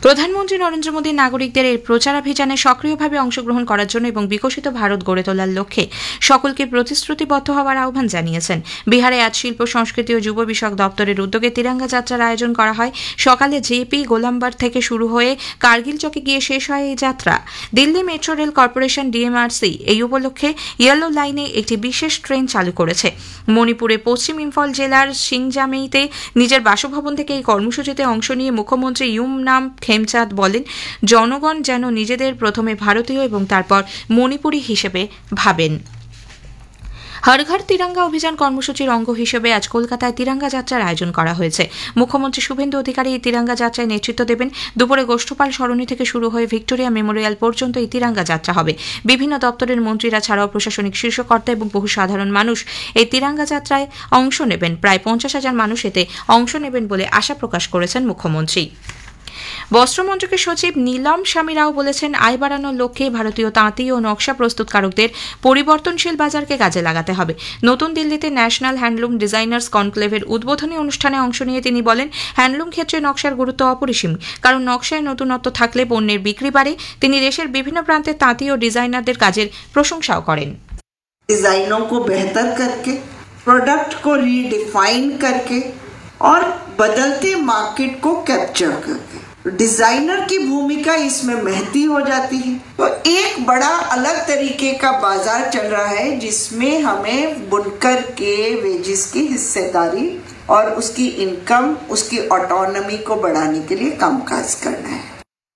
প্রধানমন্ত্রী নরেন্দ্র মোদী নাগরিকদের এই প্রচারাভিযানে সক্রিয়ভাবে অংশগ্রহণ করার জন্য এবং বিকশিত ভারত গড়ে তোলার লক্ষ্যে সকলকে প্রতিশ্রুতিবদ্ধ হওয়ার আহ্বান জানিয়েছেন। বিহারে আজ শিল্প সংস্কৃতি ও যুব বিষয়ক দপ্তরের উদ্যোগে তিরঙ্গা যাত্রার আয়োজন করা হয়। সকালে জেপি গোলামবাগ থেকে শুরু হয়ে কার্গিল চকে গিয়ে শেষ হয় এই যাত্রা। Delhi metro rail corporation DMRC এই উপলক্ষে ইয়েলো লাইনে একটি বিশেষ ট্রেন চালু করেছে। মণিপুরে পশ্চিম ইম্ফল জেলার সিংজামেইতে নিজের বাসভবন থেকে এই কর্মসূচিতে অংশ নিয়ে মুখ্যমন্ত্রী ইউমনাম খেমচাঁদ বলেন, জনগণ যেন নিজেদের প্রথমে ভারতীয় এবং তারপর মণিপুরী হিসেবে ভাবেন। হর ঘর তিরঙ্গা অভিযান কর্মসূচির অঙ্গ হিসেবে আজ কলকাতায় তিরঙ্গা যাত্রার আয়োজন করা হয়েছে। মুখ্যমন্ত্রী শুভেন্দু অধিকারী এই তিরঙ্গা যাত্রায় নেতৃত্ব দেবেন। দুপুরে গোষ্ঠপাল সরণি থেকে শুরু হয়ে ভিক্টোরিয়া মেমোরিয়াল পর্যন্ত এই তিরঙ্গা যাত্রা হবে। বিভিন্ন দপ্তরের মন্ত্রীরা ছাড়াও প্রশাসনিক শীর্ষকর্তা এবং বহু সাধারণ মানুষ এই তিরঙ্গা যাত্রায় অংশ নেবেন। প্রায় 50,000 মানুষ এতে অংশ নেবেন বলে আশা প্রকাশ করেছেন মুখ্যমন্ত্রী। বস্ত্রমন্ত্রকের সচিব নীলম স্বামী রাও বলেছেন, আয় বাড়ানোর লক্ষ্যে ভারতীয় তাঁতি ও নকশা প্রস্তুতকারকদের পরিবর্তনশীল বাজারকে কাজে লাগাতে হবে। নতুন দিল্লিতে ন্যাশনাল হ্যান্ডলুম ডিজাইনার্স কনক্লেভের উদ্বোধনী অনুষ্ঠানে অংশ নিয়ে তিনি বলেন, হ্যান্ডলুম ক্ষেত্রে নকশার গুরুত্ব অপরিসীম, কারণ নকশায় নতুনত্ব থাকলে পণ্যের বিক্রি বাড়ে। তিনি দেশের বিভিন্ন প্রান্তে তাঁতি ও ডিজাইনারদের কাজের প্রশংসাও করেন। डिजाइनों को बेहतर करके, प्रोडक्ट को रीडिफाइन करके और बदलते मार्केट को कैप्चर करके डिजाइनर की भूमिका इसमें महती हो जाती है। तो एक बड़ा अलग तरीके का बाजार चल रहा है जिसमें हमें बुनकर के वेजेस की हिस्सेदारी और उसकी इनकम, उसकी ऑटोनॉमी को बढ़ाने के लिए कामकाज करना है।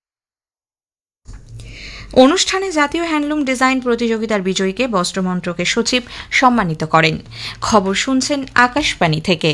অনুষ্ঠানে জাতীয় হ্যান্ডলুম ডিজাইন প্রতিযোগিতার বিজয়ীকে বস্ত্রমন্ত্রকের সচিব সম্মানিত করেন। খবর শুনছেন আকাশবাণী থেকে।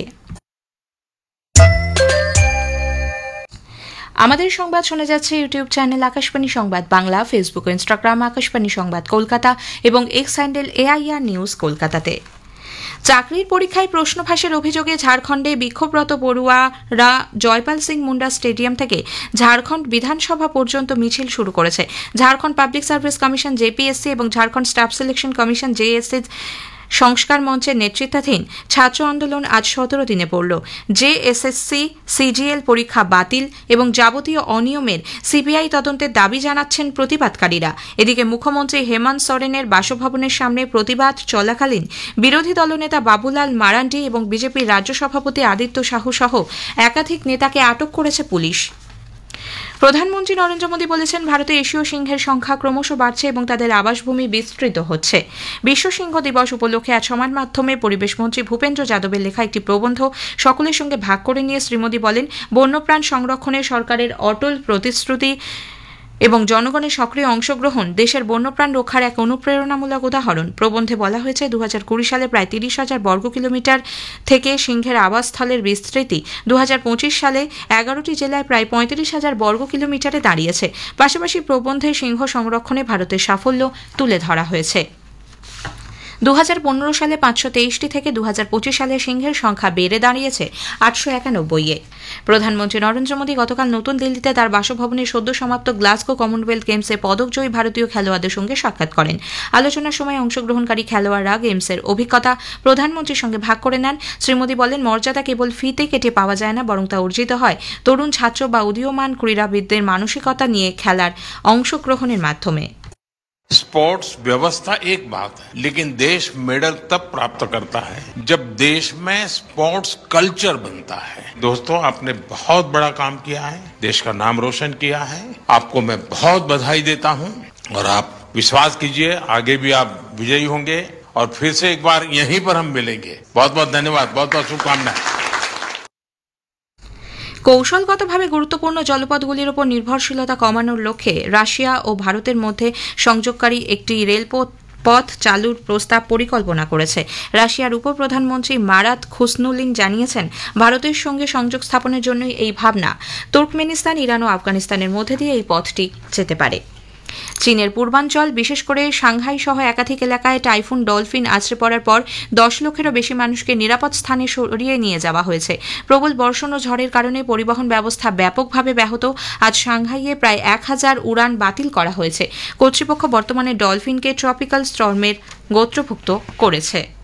আমাদের সংবাদ শোনা যাচ্ছে ইউটিউব চ্যানেল আকাশবাণী সংবাদ বাংলা, ফেসবুক ও ইনস্টাগ্রাম আকাশবাণী সংবাদ কলকাতা এবং এক্স হ্যান্ডেল AIR নিউজ কলকাতাতে। চাকরির পরীক্ষায় প্রশ্ন ফাঁসের অভিযোগে ঝাড়খণ্ডে বিক্ষোভরত পড়ুয়ারা জয়পাল সিং মুন্ডা স্টেডিয়াম থেকে ঝাড়খণ্ড বিধানসভা পর্যন্ত মিছিল শুরু করেছে। ঝাড়খণ্ড পাবলিক সার্ভিস কমিশন জেপিএসসি এবং Jharkhand staff selection commission JSC সংস্কার মঞ্চের নেতৃত্বাধীন ছাত্র আন্দোলন আজ 17 দিনে পড়ল। জেএসএসসি সিজিএল পরীক্ষা বাতিল এবং যাবতীয় অনিয়মের সিবিআই তদন্তের দাবি জানাচ্ছেন প্রতিবাদকারীরা। এদিকে মুখ্যমন্ত্রী হেমন্ত সোরেনের বাসভবনের সামনে প্রতিবাদ চলাকালীন বিরোধী দলনেতা বাবুলাল মারান্ডি এবং বিজেপির রাজ্য সভাপতি আদিত্য সাহু সহ একাধিক নেতাকে আটক করেছে পুলিশ। প্রধানমন্ত্রী নরেন্দ্র মোদী বলেছেন, ভারতে এশীয় সিংহের সংখ্যা ক্রমশ বাড়ছে এবং তাদের আবাসভূমি বিস্তৃত হচ্ছে। বিশ্ব সিংহ দিবস উপলক্ষে আজ সমাজ মাধ্যমে পরিবেশ মন্ত্রী ভূপেন্দ্র যাদবের লেখা একটি প্রবন্ধ সকলের সঙ্গে ভাগ করে নিয়ে শ্রী মোদী বলেন, বন্যপ্রাণ সংরক্ষণে সরকারের অটল প্রতিশ্রুতি এবং জনগণের সক্রিয় অংশগ্রহণ দেশের বন্যপ্রাণ রক্ষার এক অনুপ্রেরণামূলক উদাহরণ। প্রবন্ধে বলা হয়েছে, 2020 সালে প্রায় 30,000 বর্গ কিলোমিটার থেকে সিংহের আবাসস্থলের বিস্তৃতি 2025 সালে 11টি জেলায় প্রায় 35,000 বর্গ কিলোমিটারে দাঁড়িয়েছে। পাশাপাশি প্রবন্ধে সিংহ সংরক্ষণে ভারতের সাফল্য তুলে ধরা হয়েছে। 2015 সালে 523টি থেকে 2025 সালে সিংহের সংখ্যা বেড়ে দাঁড়িয়েছে 891-এ। প্রধানমন্ত্রী নরেন্দ্র মোদী গতকাল নতুন দিল্লিতে তার বাসভবনে সদ্য সমাপ্ত গ্লাসগো কমনওয়েলথ গেমসে পদকজয়ী ভারতীয় খেলোয়াড়দের সঙ্গে সাক্ষাৎ করেন। আলোচনার সময় অংশগ্রহণকারী খেলোয়াড়রা গেমসের অভিজ্ঞতা প্রধানমন্ত্রীর সঙ্গে ভাগ করে নেন। শ্রী মোদী বলেন, মর্যাদা কেবল ফিতে কেটে পাওয়া যায় না, বরং তা অর্জিত হয় তরুণ ছাত্র বা উদীয়মান ক্রীড়াবিদদের মানসিকতা নিয়ে খেলার অংশগ্রহণের মাধ্যমে। स्पोर्ट्स व्यवस्था एक बात है, लेकिन देश मेडल तब प्राप्त करता है जब देश में स्पोर्ट्स कल्चर बनता है। दोस्तों, आपने बहुत बड़ा काम किया है, देश का नाम रोशन किया है। आपको मैं बहुत बधाई देता हूं और आप विश्वास कीजिए आगे भी आप विजयी होंगे और फिर से एक बार यहीं पर हम मिलेंगे। बहुत बहुत धन्यवाद, बहुत बहुत शुभकामनाएं। কৌশলগতভাবে গুরুত্বপূর্ণ জলপথগুলির উপর নির্ভরশীলতা কমানোর লক্ষ্যে রাশিয়া ও ভারতের মধ্যে সংযোগকারী একটি রেলপথ চালুর প্রস্তাব পরিকল্পনা করেছে। রাশিয়ার উপপ্রধানমন্ত্রী মারাত খুসনুলিন জানিয়েছেন, ভারতের সঙ্গে সংযোগ স্থাপনের জন্যই এই ভাবনা। তুর্কমেনিস্তান, ইরান ও আফগানিস্তানের মধ্যে দিয়ে এই পথটি যেতে পারে। চীনের পূর্বাঞ্চল, বিশেষ করে সাংহাই সহ একাধিক এলাকায় টাইফুন ডলফিন আছড়ে পড়ার পর 10 লক্ষেরও বেশি মানুষকে নিরাপদ স্থানে সরিয়ে নিয়ে যাওয়া হয়েছে। প্রবল বর্ষণ ও ঝড়ের কারণে পরিবহন ব্যবস্থা ব্যাপকভাবে ব্যাহত। আজ সাংহাইয়ে প্রায় 1000 উড়ান বাতিল করা হয়েছে। কর্তৃপক্ষ বর্তমানে ডলফিনকে ট্রপিক্যাল স্টর্মের গোত্রভুক্ত করেছে।